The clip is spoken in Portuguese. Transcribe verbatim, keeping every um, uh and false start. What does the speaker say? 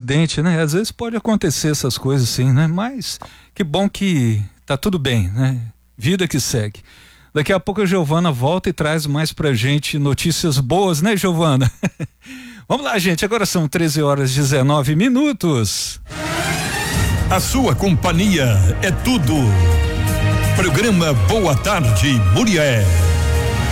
acidente, né? Às vezes pode acontecer essas coisas assim, né? Mas que bom que tá tudo bem, né? Vida que segue. Daqui a pouco a Giovana volta e traz mais pra gente notícias boas, né, Giovana? Vamos lá, gente, agora são treze horas e dezenove minutos. A sua companhia é tudo. Programa Boa Tarde, Muriel.